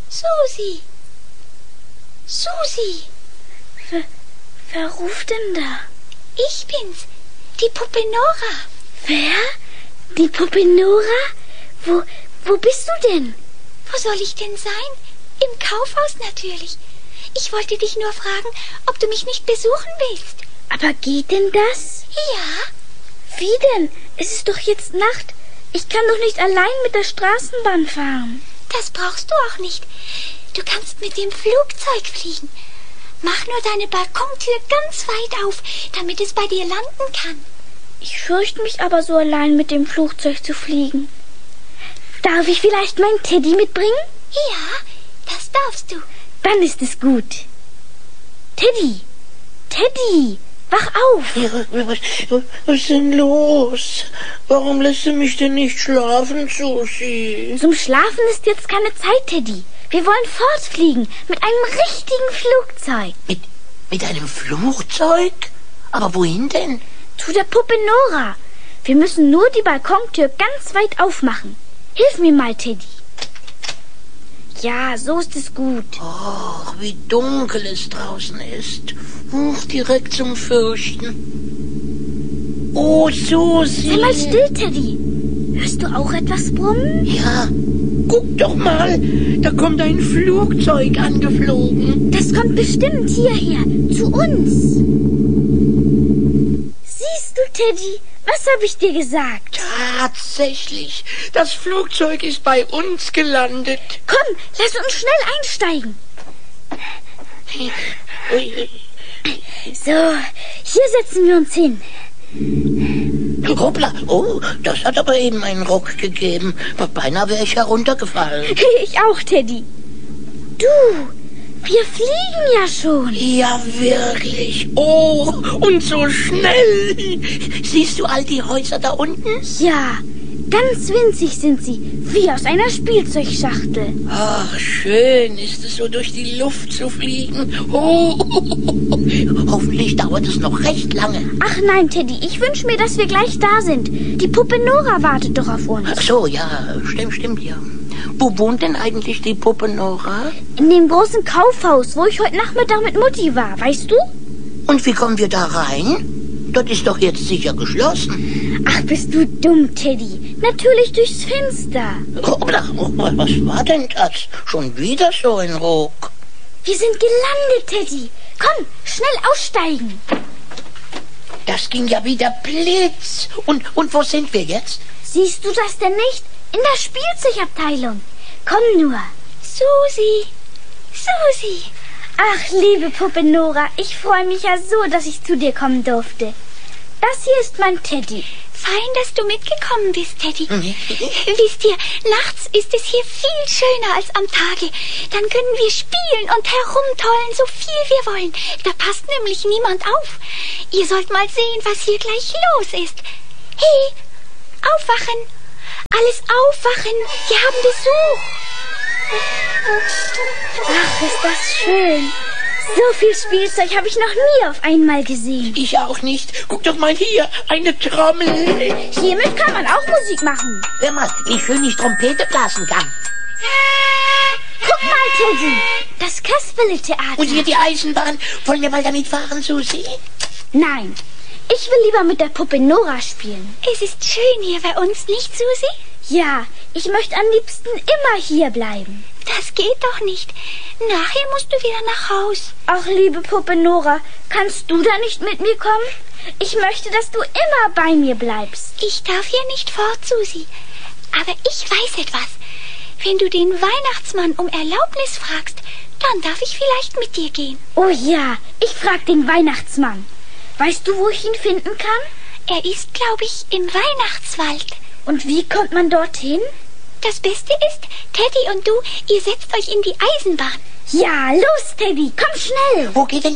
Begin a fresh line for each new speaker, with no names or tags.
Susi! Susi!
Wer ruft denn da?
Ich bin's, die Puppe Nora.
Wer? Die Puppe Nora? Wo bist du denn?
Wo soll ich denn sein? Im Kaufhaus natürlich. Ich wollte dich nur fragen, ob du mich nicht besuchen willst.
Aber geht denn das?
Ja.
Wie denn? Es ist doch jetzt Nacht. Ich kann doch nicht allein mit der Straßenbahn fahren.
Das brauchst du auch nicht. Du kannst mit dem Flugzeug fliegen. Mach nur deine Balkontür ganz weit auf, damit es bei dir landen kann.
Ich fürchte mich aber so allein mit dem Flugzeug zu fliegen. Darf ich vielleicht meinen Teddy mitbringen?
Ja, das darfst du.
Dann ist es gut. Teddy! Teddy! Wach auf!
Ja, was ist denn los? Warum lässt du mich denn nicht schlafen, Susi?
Zum Schlafen ist jetzt keine Zeit, Teddy. Wir wollen fortfliegen mit einem richtigen Flugzeug.
Mit einem Flugzeug? Aber wohin denn?
Zu der Puppe Nora. Wir müssen nur die Balkontür ganz weit aufmachen. Hilf mir mal, Teddy. Ja, so ist es gut.
Ach, wie dunkel es draußen ist. Direkt zum Fürchten. Oh, Susi.
Sei mal still, Teddy. Hörst du auch etwas brummen?
Ja, guck doch mal. Da kommt ein Flugzeug angeflogen.
Das kommt bestimmt hierher, zu uns. Siehst du, Teddy? Was habe ich dir gesagt?
Tatsächlich. Das Flugzeug ist bei uns gelandet.
Komm, lass uns schnell einsteigen. So, hier setzen wir uns hin.
Hoppla, oh, das hat aber eben einen Ruck gegeben. Beinahe wäre ich heruntergefallen.
Ich auch, Teddy. Du, wir fliegen ja schon.
Ja, wirklich. Oh, und so schnell. Siehst du all die Häuser da unten?
Ja, ganz winzig sind sie, wie aus einer Spielzeugschachtel.
Ach, schön ist es so durch die Luft zu fliegen. Oh, hoffentlich dauert es noch recht lange.
Ach nein, Teddy, ich wünsche mir, dass wir gleich da sind. Die Puppe Nora wartet doch auf uns.
Ach so, ja, stimmt, ja. Wo wohnt denn eigentlich die Puppe Nora?
In dem großen Kaufhaus, wo ich heute Nachmittag mit Mutti war, weißt du?
Und wie kommen wir da rein? Das ist doch jetzt sicher geschlossen.
Ach, bist du dumm, Teddy. Natürlich durchs Fenster.
Was war denn das? Schon wieder so ein Ruck.
Wir sind gelandet, Teddy. Komm, schnell aussteigen.
Das ging ja wieder Blitz. Und wo sind wir jetzt?
Siehst du das denn nicht? In der Spielzeugabteilung. Komm nur.
Susi! Susi!
Ach, liebe Puppe Nora, ich freue mich ja so, dass ich zu dir kommen durfte. Das hier ist mein Teddy.
Fein, dass du mitgekommen bist, Teddy. Wisst ihr, nachts ist es hier viel schöner als am Tage. Dann können wir spielen und herumtollen, so viel wir wollen. Da passt nämlich niemand auf. Ihr sollt mal sehen, was hier gleich los ist. Hey, aufwachen! Alles aufwachen! Wir haben Besuch!
Ach, ist das schön. So viel Spielzeug habe ich noch nie auf einmal gesehen.
Ich auch nicht. Guck doch mal hier, eine Trommel.
Hiermit kann man auch Musik machen.
Hör mal, wie schön ich Trompete blasen kann.
Guck mal, Teddy, das Kasperle-Theater.
Und hier die Eisenbahn. Wollen wir mal damit fahren, Susi?
Nein, ich will lieber mit der Puppe Nora spielen.
Es ist schön hier bei uns, nicht, Susi?
Ja, ich möchte am liebsten immer hier bleiben.
Das geht doch nicht. Nachher musst du wieder nach Haus.
Ach, liebe Puppe Nora, kannst du da nicht mit mir kommen? Ich möchte, dass du immer bei mir bleibst.
Ich darf hier nicht fort, Susi. Aber ich weiß etwas. Wenn du den Weihnachtsmann um Erlaubnis fragst, dann darf ich vielleicht mit dir gehen.
Oh ja, ich frag den Weihnachtsmann. Weißt du, wo ich ihn finden kann?
Er ist, glaube ich, im Weihnachtswald.
Und wie kommt man dorthin?
Das Beste ist, Teddy und du, ihr setzt euch in die Eisenbahn.
Ja, los, Teddy, komm schnell.
Wo geht denn